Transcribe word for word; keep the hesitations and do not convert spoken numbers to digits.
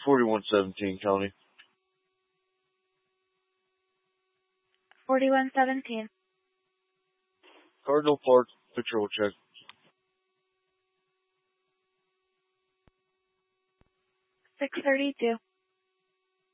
forty-one seventeen, County. forty-one seventeen. Cardinal Park, patrol check. six thirty-two.